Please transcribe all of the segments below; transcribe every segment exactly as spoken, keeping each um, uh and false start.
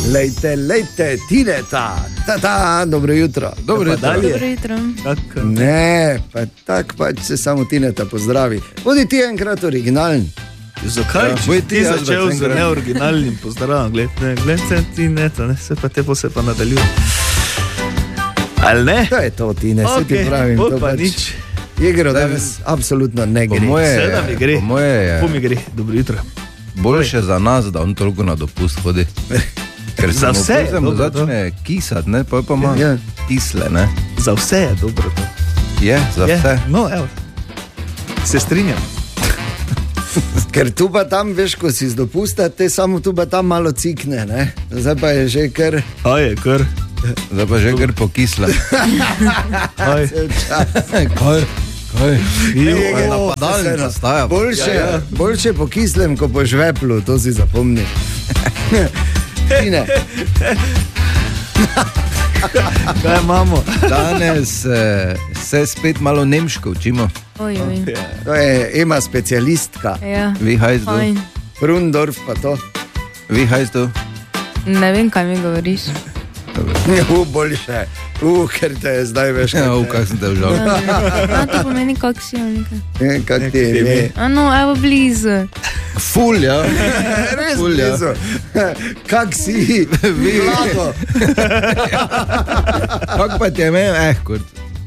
Lejte, lejte, Tineta, ta-ta, dobro jutro. Dobro jutro. Dobro jutro. Ne, pa tak pač se samo Tineta pozdravi. Bodi ti enkrat originalen. Zakaj? Ja, Boj ti začel z neoriginalnim pozdravom, gled, ne, gled se Tineta, ne, se pa te se pa nadaljuje. Ali ne? To je to, Tine, okay, se ti pravim. To to pa pač nič. Igro danes absolutno ne gre. Seveda mi gre. Po moje je Po mi gre. Dobro jutro. boljše za nas, da on toliko na dopust hodi. Ker Za se vse je mu dobro, začne kisati, ne, pa pa ima Ja. kisle, ne. Za vse je dobro to. Je, za Je. vse. No, evo. Se strinjam. Ker tu pa tam, veš, ko si z dopusta, te samo tu pa tam malo cikne, ne? Zdaj pa je že kar... A je, kar. Zdaj pa že kar pokisla. Aj. Kaj? Kaj? Jo, Napadalni vseeno. nastaja. Boljše, Ja, ja. boljše po kislem, ko po žveplu, to si zapomni. Tine, Kaj imamo? Danes eh, se spet malo nemško učimo. Oj, oj. to je Ema specialistka, Ja, Vi hajz du? fajn. Brundorf pa to. Vi hajz du? Ne vem, kaj mi govoriš. U, boljše, u, ker te je zdaj, veš, Ja, v kaj kak sem te užal. A to pomeni, kak si ali nekaj. te, kak ti je ime. A no, evo blizu. Ful, ja. Res Ful, ja. blizu. Kak si, vi, Vlado. Kak pa ti je ime? Eh, kot.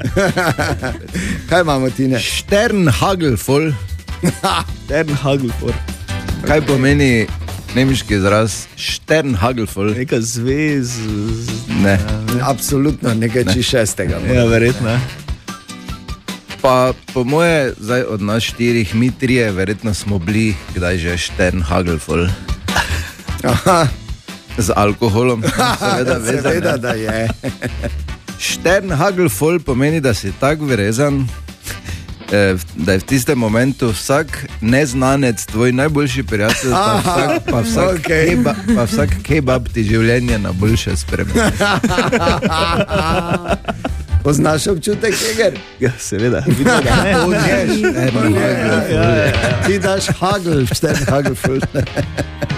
Kaj imamo, Tine? Sternhagelvoll. Tern Hagelfor. Kaj pomeni nemški izraz Sternhagelvoll? Neka zvez. Ne. Absolutno nekaj či šestega. Ja, verjetno. Pa po moje, zdaj od nas štirih, mi trije, verjetno smo bili, kdaj že Sternhagelvoll. Aha, Z alkoholom. Seveda, vezan, seveda, ne. da je. Sternhagelvoll pomeni, da si tak vrezan, eh, da je v tistem momentu vsak neznanec tvoj najboljši prijatelj, pa Aha, vsak, pa vsak, okej. keba, pa vsak kebab ti življenje na boljše spremeni. Poznaš občutek, Eger? Ja, seveda. Vidno, da ne. To je Sternhagelvoll. Ti daš hagel, štern hagel.